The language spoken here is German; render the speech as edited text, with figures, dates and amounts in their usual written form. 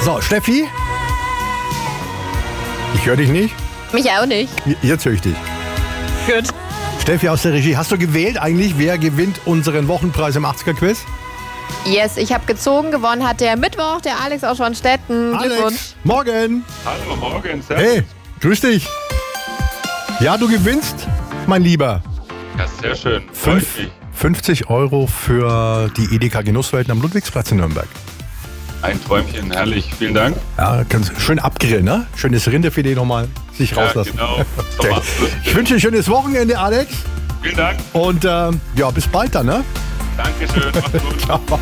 So, Steffi? Ich höre dich nicht. Mich auch nicht. Jetzt höre ich dich. Gut. Steffi aus der Regie, hast du gewählt eigentlich, wer gewinnt unseren Wochenpreis im 80er-Quiz? Yes, ich habe gezogen. Gewonnen hat der Mittwoch, der Alex aus Schornstetten. Glückwunsch. Alex, morgen. Hallo, morgen. Servus. Hey, grüß dich. Ja, du gewinnst, mein Lieber. Ja, sehr schön. Freut mich. 50 Euro für die Edeka Genusswelten am Ludwigsplatz in Nürnberg. Ein Träumchen, herrlich. Vielen Dank. Ja, kannst schön abgrillen, ne? Schönes Rinderfilet nochmal sich rauslassen. Ja, genau. So Okay. machst du's. Ich wünsche dir ein schönes Wochenende, Alex. Vielen Dank. Und ja, bis bald dann, ne? Dankeschön. Macht's gut. Ciao.